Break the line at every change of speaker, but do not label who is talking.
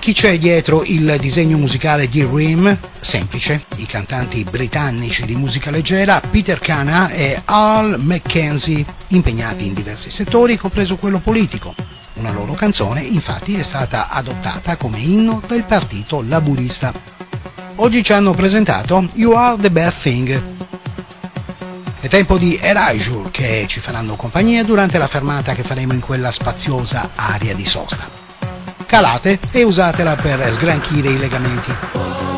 Chi c'è dietro il disegno musicale di Ream? Semplice, i cantanti britannici di musica leggera Peter Cana e Al Mackenzie, impegnati in diversi settori, compreso quello politico. Una loro canzone, infatti, è stata adottata come inno del Partito Laburista. Oggi ci hanno presentato You Are the Bad Thing. È tempo di Erasure, che ci faranno compagnia durante la fermata che faremo in quella spaziosa area di sosta. Calate e usatela per sgranchire i legamenti.